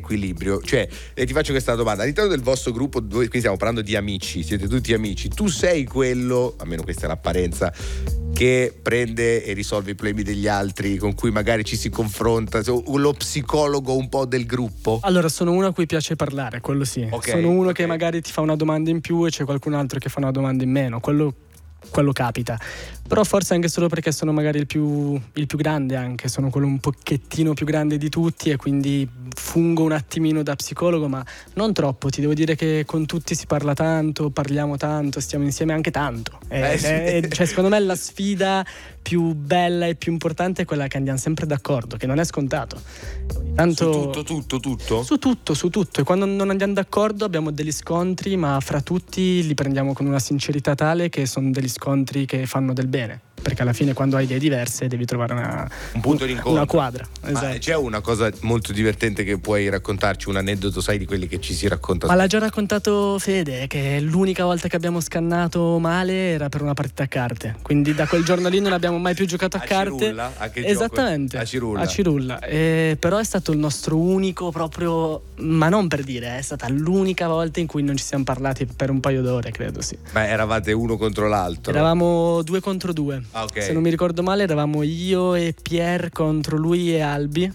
equilibrio. Cioè, ti faccio questa domanda: all'interno del vostro gruppo, dove qui stiamo parlando di amici, siete tutti amici, tu sei quello, almeno questa è l'apparenza, che prende e risolve i problemi degli altri, con cui magari ci si confronta, lo psicologo un po' del gruppo? Allora, sono uno a cui piace parlare, quello sì. Sono uno che magari ti fa una domanda in più e c'è qualcun altro che fa una domanda in meno, quello capita. Però forse anche solo perché sono magari il più grande, anche sono quello un pochettino più grande di tutti, e quindi fungo un attimino da psicologo, ma non troppo. Ti devo dire che con tutti si parla tanto, parliamo tanto, stiamo insieme anche tanto. Cioè, secondo me la sfida più bella e più importante è quella che andiamo sempre d'accordo, che non è scontato. Tanto, su tutto, e quando non andiamo d'accordo abbiamo degli scontri, ma fra tutti li prendiamo con una sincerità tale che sono degli scontri che fanno del bene, perché alla fine quando hai idee diverse devi trovare un punto d'incontro, una quadra. Esatto. Ma c'è una cosa molto divertente che puoi raccontarci, un aneddoto, sai, di quelli che ci si racconta? Ma l'ha già raccontato Fede, che l'unica volta che abbiamo scannato male era per una partita a carte, quindi da quel giorno lì non abbiamo mai più giocato a carte. Cirulla? A che esattamente, gioco? a Cirulla. Però è stato il nostro unico proprio, ma non per dire, è stata l'unica volta in cui non ci siamo parlati per un paio d'ore, credo, sì. Ma eravate uno contro l'altro? Eravamo 2 contro 2. Okay. Se non mi ricordo male eravamo io e Pier contro lui e Albi.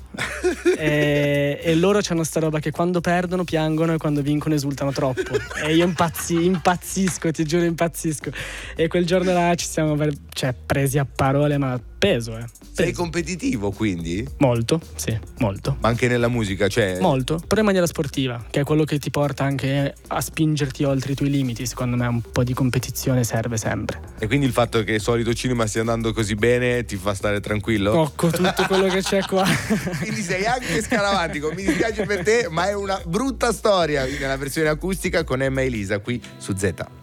e loro c'hanno sta roba che quando perdono piangono e quando vincono esultano troppo, e io impazzisco, ti giuro, impazzisco. E quel giorno là ci siamo presi a parole, ma peso. Sei competitivo, quindi? Molto, sì, molto. Ma anche nella musica, cioè? Molto, però in maniera sportiva, che è quello che ti porta anche a spingerti oltre i tuoi limiti. Secondo me un po' di competizione serve sempre. E quindi il fatto che il solito cinema stia andando così bene ti fa stare tranquillo? Tocco tutto quello che c'è qua. Quindi sei anche scaramantico, mi dispiace per te, ma è una brutta storia nella versione acustica con Emma e Elisa qui su Z.